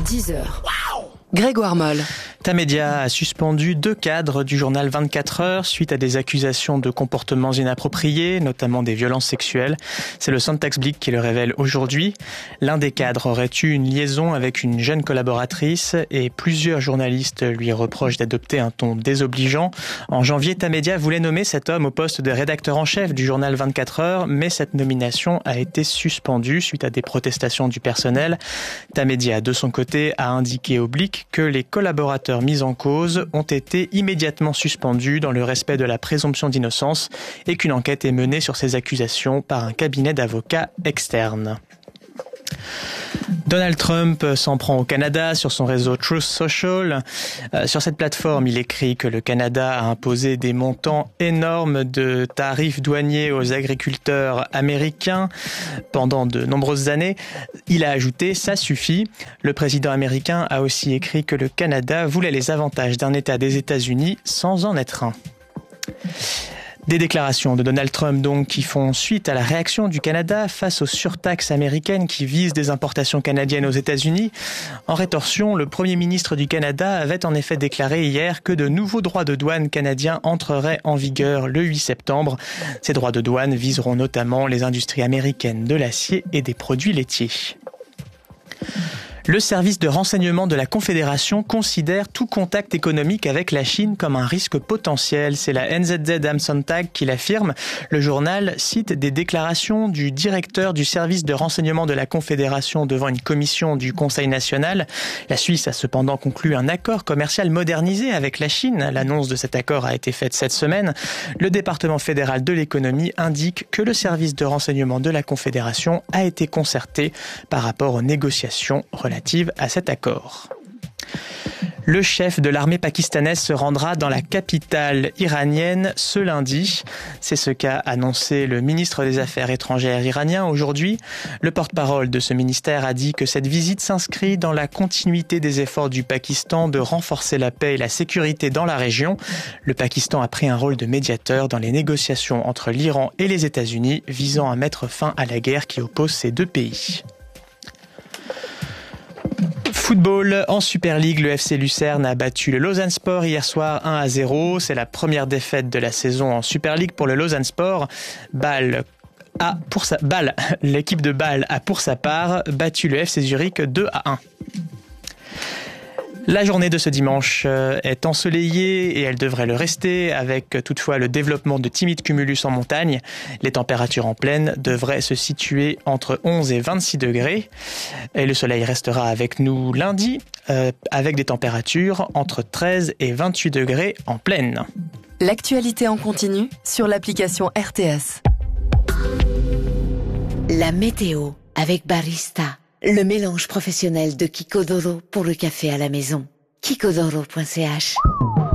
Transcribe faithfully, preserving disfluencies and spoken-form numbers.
dix heures. Grégoire Moll. Tamedia a suspendu deux cadres du journal vingt-quatre heures suite à des accusations de comportements inappropriés, notamment des violences sexuelles. C'est le Syntax-Blick qui le révèle aujourd'hui. L'un des cadres aurait eu une liaison avec une jeune collaboratrice et plusieurs journalistes lui reprochent d'adopter un ton désobligeant. En janvier, Tamedia voulait nommer cet homme au poste de rédacteur en chef du journal vingt-quatre heures, mais cette nomination a été suspendue suite à des protestations du personnel. Tamedia, de son côté, a indiqué au Blick que les collaborateurs mis en cause ont été immédiatement suspendus dans le respect de la présomption d'innocence et qu'une enquête est menée sur ces accusations par un cabinet d'avocats externe. Donald Trump s'en prend au Canada sur son réseau Truth Social. Euh, sur cette plateforme, il écrit que le Canada a imposé des montants énormes de tarifs douaniers aux agriculteurs américains pendant de nombreuses années. Il a ajouté « ça suffit ». Le président américain a aussi écrit que le Canada voulait les avantages d'un État des États-Unis sans en être un. Des déclarations de Donald Trump donc qui font suite à la réaction du Canada face aux surtaxes américaines qui visent des importations canadiennes aux États-Unis. En rétorsion, le Premier ministre du Canada avait en effet déclaré hier que de nouveaux droits de douane canadiens entreraient en vigueur le huit septembre. Ces droits de douane viseront notamment les industries américaines de l'acier et des produits laitiers. Le service de renseignement de la Confédération considère tout contact économique avec la Chine comme un risque potentiel. C'est la N Z Z Am Sonntag qui l'affirme. Le journal cite des déclarations du directeur du service de renseignement de la Confédération devant une commission du Conseil national. La Suisse a cependant conclu un accord commercial modernisé avec la Chine. L'annonce de cet accord a été faite cette semaine. Le département fédéral de l'économie indique que le service de renseignement de la Confédération a été concerté par rapport aux négociations relatives à cet accord. Le chef de l'armée pakistanaise se rendra dans la capitale iranienne ce lundi. C'est ce qu'a annoncé le ministre des Affaires étrangères iranien aujourd'hui. Le porte-parole de ce ministère a dit que cette visite s'inscrit dans la continuité des efforts du Pakistan de renforcer la paix et la sécurité dans la région. Le Pakistan a pris un rôle de médiateur dans les négociations entre l'Iran et les États-Unis visant à mettre fin à la guerre qui oppose ces deux pays. Football, en Super League, le F C Lucerne a battu le Lausanne-Sport hier soir un à zéro. C'est la première défaite de la saison en Super League pour le Lausanne-Sport. Bâle a pour sa Bâle, l'équipe de Bâle a pour sa part battu le F C Zurich deux à un. La journée de ce dimanche est ensoleillée et elle devrait le rester avec toutefois le développement de timides cumulus en montagne. Les températures en plaine devraient se situer entre onze et vingt-six degrés et le soleil restera avec nous lundi euh, avec des températures entre treize et vingt-huit degrés en plaine. L'actualité en continu sur l'application R T S. La météo avec Barista. Le mélange professionnel de Kikodoro pour le café à la maison. kikodoro point c h